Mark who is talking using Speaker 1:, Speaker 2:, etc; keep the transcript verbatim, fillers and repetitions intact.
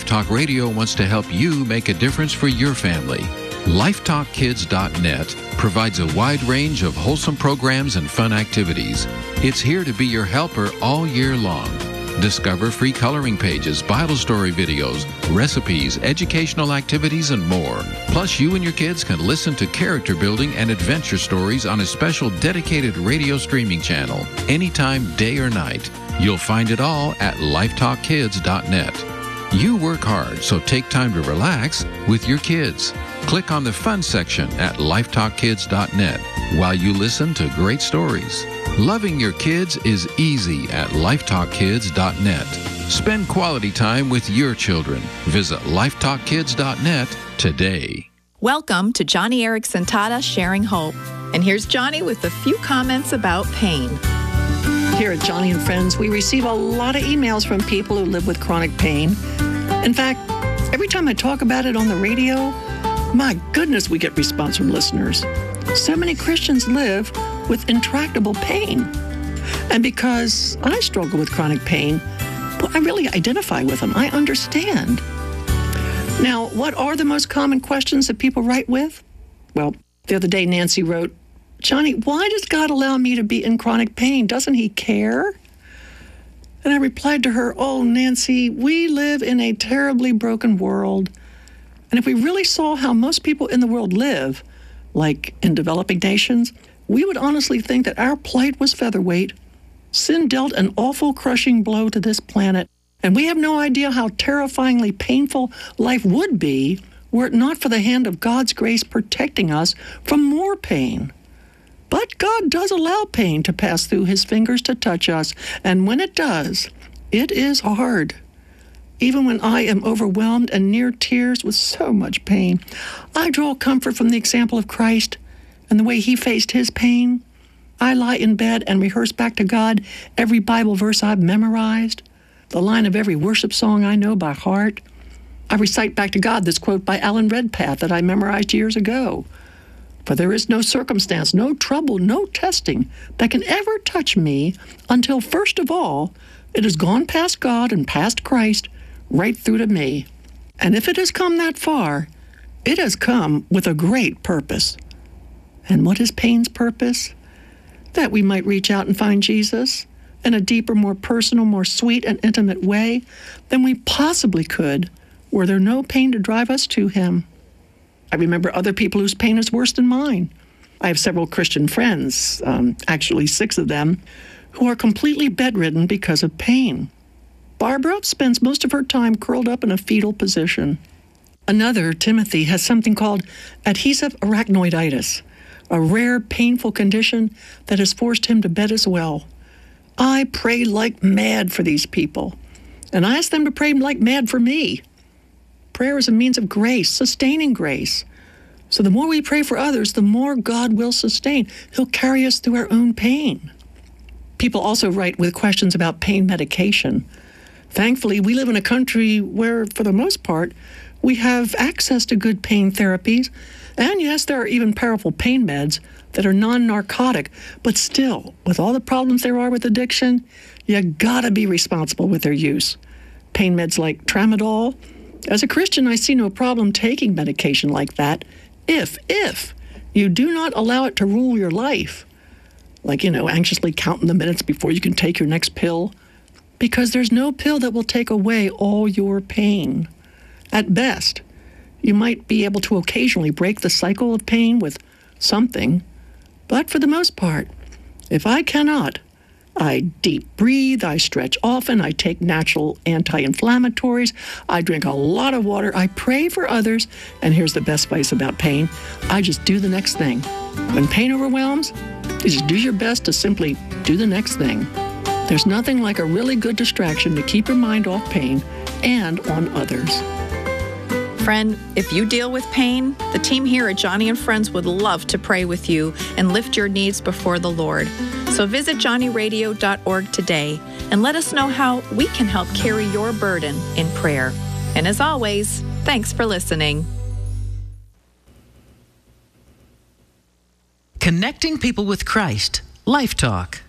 Speaker 1: Talk Radio wants to help you make a difference for your family. Life Talk Kids dot net provides a wide range of wholesome programs and fun activities. It's here to be your helper all year long. Discover free coloring pages, Bible story videos, recipes, educational activities, and more. Plus, you and your kids can listen to character building and adventure stories on a special dedicated radio streaming channel, anytime, day or night. You'll find it all at Life Talk Kids dot net. You work hard, so take time to relax with your kids. Click on the fun section at Life Talk Kids dot net while you listen to great stories. Loving your kids is easy at Life Talk Kids dot net. Spend quality time with your children. Visit Life Talk Kids dot net today.
Speaker 2: Welcome to Joni Eareckson Tada Sharing Hope. And here's Joni with a few comments about pain.
Speaker 3: Here at Joni and Friends, we receive a lot of emails from people who live with chronic pain. In fact, every time I talk about it on the radio, my goodness, we get response from listeners. So many Christians live with intractable pain. And because I struggle with chronic pain, well, I really identify with them. I understand. Now, what are the most common questions that people write with? Well, the other day, Nancy wrote, Joni, why does God allow me to be in chronic pain? Doesn't he care? And I replied to her, oh, Nancy, we live in a terribly broken world. And if we really saw how most people in the world live, like in developing nations, we would honestly think that our plight was featherweight. Sin dealt an awful crushing blow to this planet, and we have no idea how terrifyingly painful life would be were it not for the hand of God's grace protecting us from more pain. But God does allow pain to pass through his fingers to touch us, and when it does, it is hard. Even when I am overwhelmed and near tears with so much pain, I draw comfort from the example of Christ and the way he faced his pain. I lie in bed and rehearse back to God every Bible verse I've memorized, the line of every worship song I know by heart. I recite back to God this quote by Alan Redpath that I memorized years ago. For there is no circumstance, no trouble, no testing that can ever touch me until, first of all, it has gone past God and past Christ right through to me. And if it has come that far, it has come with a great purpose. And what is pain's purpose? That we might reach out and find Jesus in a deeper, more personal, more sweet and intimate way than we possibly could were there no pain to drive us to him. I remember other people whose pain is worse than mine. I have several Christian friends, um, actually six of them, who are completely bedridden because of pain. Barbara spends most of her time curled up in a fetal position. Another, Timothy, has something called adhesive arachnoiditis, a rare, painful condition that has forced him to bed as well. I pray like mad for these people, and I ask them to pray like mad for me. Prayer is a means of grace, sustaining grace. So the more we pray for others, the more God will sustain. He'll carry us through our own pain. People also write with questions about pain medication. Thankfully, we live in a country where, for the most part, we have access to good pain therapies. And yes, there are even powerful pain meds that are non-narcotic. But still, with all the problems there are with addiction, you gotta be responsible with their use. Pain meds like Tramadol. As a Christian, I see no problem taking medication like that if, if you do not allow it to rule your life. Like, you know, anxiously counting the minutes before you can take your next pill. Because there's no pill that will take away all your pain. At best, you might be able to occasionally break the cycle of pain with something. But for the most part, if I cannot, I deep breathe, I stretch often, I take natural anti-inflammatories, I drink a lot of water, I pray for others, and here's the best advice about pain, I just do the next thing. When pain overwhelms, you just do your best to simply do the next thing. There's nothing like a really good distraction to keep your mind off pain and on others.
Speaker 2: Friend, if you deal with pain, the team here at Joni and Friends would love to pray with you and lift your needs before the Lord. So visit Joni Radio dot org today and let us know how we can help carry your burden in prayer. And as always, thanks for listening.
Speaker 4: Connecting people with Christ. Life Talk.